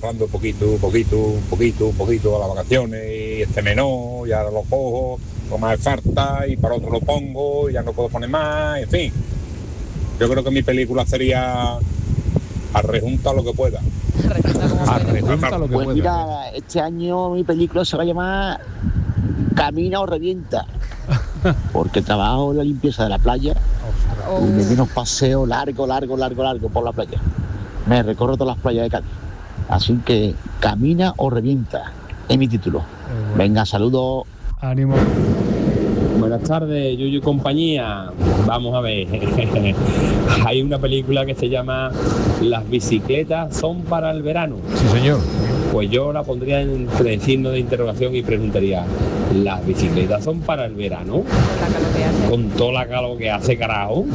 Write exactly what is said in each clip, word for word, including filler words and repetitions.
ahorrando un poquito, un poquito, un poquito, un poquito a las vacaciones, y este menor, ya lo cojo, lo más falta, y para otro lo pongo, y ya no puedo poner más, en fin. Yo creo que mi película sería arrejunta lo que pueda. Arrejunta lo que pues pueda. Mira, este año mi película se va a llamar Camina o Revienta, porque trabajo en la limpieza de la playa y me di unos paseos largo, largo, largo, largo por la playa. Me recorro todas las playas de Cádiz. Así que Camina o Revienta es mi título. bueno. Venga, saludos. Ánimo. Buenas tardes, Yuyu y compañía. Vamos a ver. Hay una película que se llama Las bicicletas son para el verano. Sí, señor. Pues yo la pondría entre signo de interrogación y preguntaría: ¿las bicicletas son para el verano? Con toda la calor que hace, carajo.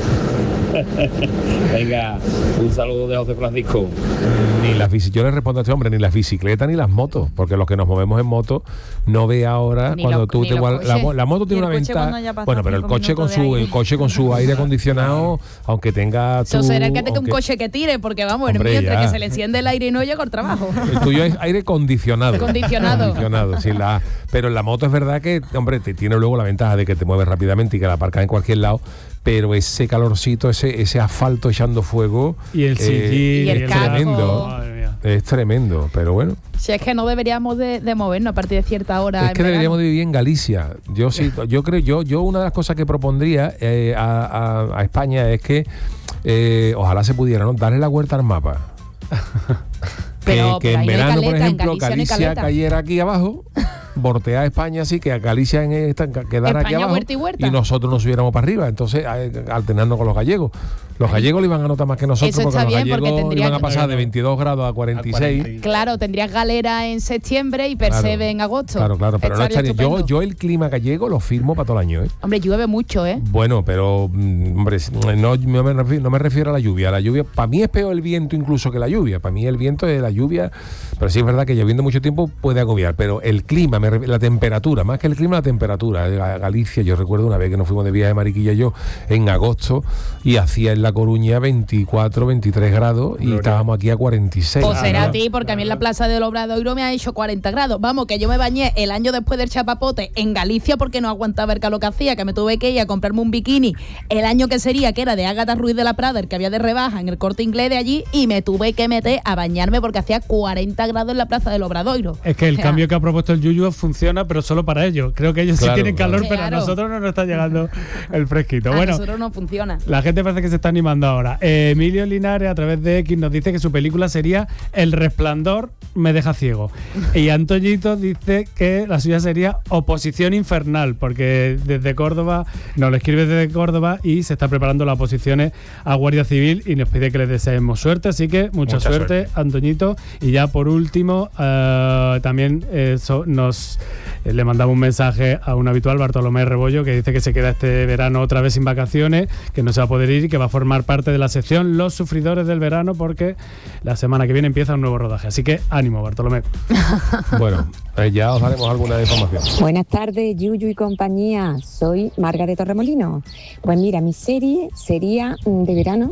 Venga, un saludo de José Francisco. Ni las bici, yo le respondo a este hombre, ni las bicicletas ni las motos, porque los que nos movemos en moto no ve ahora Ni cuando los- tú ni te los igual- la, coches. mo- la moto tiene Y el una coche cuando ventaja. ya pasa Bueno, pero el cinco coche con minutos de su aire. el coche con su aire acondicionado, aunque tenga tu, Eso será que tenga un aunque- coche que tire, porque vamos, el Hombre, mío entre ya. que se le enciende el aire y no llego al trabajo. El tuyo es aire condicionado. Condicionado. Condicionado, sí, la, pero en la moto es verdad que, hombre, te tiene luego la ventaja de que te mueves rápidamente y que la aparcas en cualquier lado, pero ese calorcito, ese, ese asfalto echando fuego. Y el eh, sillín, Y el es casco. tremendo. Madre mía. Es tremendo, pero bueno. Si es que no deberíamos de, de movernos a partir de cierta hora. Es en que deberíamos verano. de vivir en Galicia. Yo sí, yo creo, yo, yo una de las cosas que propondría eh, a, a- a España es que eh, ojalá se pudiera, ¿no? Darle la vuelta al mapa. Pero- que, que pero en ahí no hay verano, por caleta, en ejemplo, Galicia no hay Galicia caleta. cayera aquí abajo, voltear a España así, que a Galicia en esta, quedara aquí España, abajo huerta y huerta. nosotros nos subiéramos para arriba, entonces eh, alternando con los gallegos. Los gallegos le iban a notar más que nosotros, Eso porque está los bien, porque gallegos tendría iban a que- pasar de veintidós grados a cuarenta y seis. Claro, tendrías galera en septiembre y Percebe Claro. en agosto. Claro, claro, pero no Estaría estaría. Yo, estupendo. yo el clima gallego lo firmo para todo el año, ¿eh? Hombre, llueve mucho, ¿eh? Bueno, pero, mm, hombre, no, no me refiero, no me refiero a la lluvia. La lluvia, para mí es peor el viento incluso que la lluvia. Para mí el viento es la lluvia, pero sí es verdad que lloviendo mucho tiempo puede agobiar. Pero el clima, me refiero- la temperatura, más que el clima, la temperatura. Ga- Galicia, yo recuerdo una vez que nos fuimos de viaje, Mariquilla y yo, en agosto, y hacía en La Coruña veinticuatro, veintitrés grados, y estábamos aquí a cuarenta y seis. O será a ti, porque a mí en la plaza del Obradoiro me ha hecho cuarenta grados. Vamos, que yo me bañé el año después del chapapote en Galicia porque no aguantaba el calor que hacía, que me tuve que ir a comprarme un bikini el año que sería, que era de Ágata Ruiz de la Prada, el que había de rebaja en el Corte Inglés de allí, y me tuve que meter a bañarme porque hacía cuarenta grados en la plaza del Obradoiro. Es que el O sea, cambio que ha propuesto el Yuyu funciona, pero solo para ellos. Creo que ellos Claro, sí tienen calor, claro. pero a Claro. nosotros no nos está llegando el fresquito. a Bueno, nosotros no funciona. la gente parece que se está animando ahora. Eh, Emilio Linares, a través de X, nos dice que su película sería El Resplandor me deja ciego. Y Antoñito dice que la suya sería Oposición Infernal, porque desde Córdoba, nos lo escribe desde Córdoba y se está preparando las oposiciones a Guardia Civil y nos pide que le deseemos suerte. Así que mucha, Mucha suerte, suerte. Antoñito. Y ya por último, eh, también eh, so- nos eh, le mandamos un mensaje a un habitual, Bartolomé Rebollo, que dice que se queda este verano otra vez sin vacaciones, que no se va a poder ir y que va a formar parte de la sección Los Sufridores del Verano, porque la semana que viene empieza un nuevo rodaje. Así que ánimo, Bartolomé. Bueno, eh, ya os daremos alguna información. Buenas tardes, Yuyu y compañía. Soy Marga de Torremolinos. Pues mira, mi serie sería mm, de verano,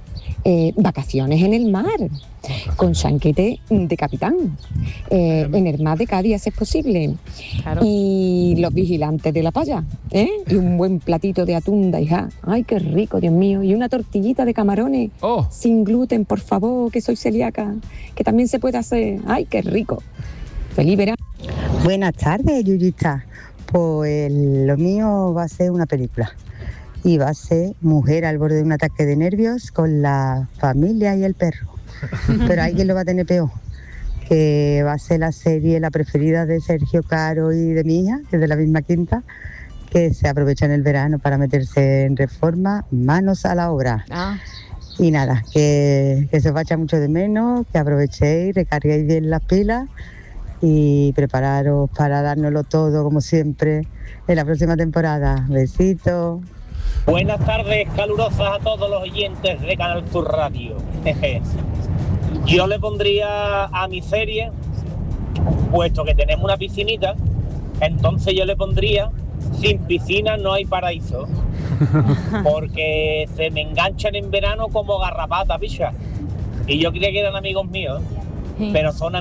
eh, Vacaciones en el mar, con chanquete de capitán, eh, en el mar de Cádiz, si es posible. Claro. Y los vigilantes de la playa, ¿eh? Y un buen platito de atún de hija. Ay, qué rico, Dios mío. Y una tortillita de camarones, Oh, sin gluten, por favor, que soy celíaca, que también se puede hacer. Ay, qué rico. Feliz verano. Buenas tardes, Yuyita. Pues lo mío va a ser una película. Y va a ser Mujer al borde de un ataque de nervios con la familia y el perro. Pero alguien lo va a tener peor. Que va a ser la serie, la preferida de Sergio Caro y de mi hija, que es de la misma quinta, que se aprovecha en el verano para meterse en Reforma, manos a la obra. Ah, Y nada, que, que se os vaya mucho de menos, que aprovechéis, recarguéis bien las pilas y prepararos para dárnoslo todo, como siempre, en la próxima temporada. Besitos. Buenas tardes calurosas a todos los oyentes de Canal Sur Radio. Yo le pondría a mi serie, puesto que tenemos una piscinita, entonces yo le pondría Sin piscina no hay paraíso, porque se me enganchan en verano como garrapatas, picha. Y yo creía que eran amigos míos, sí. pero son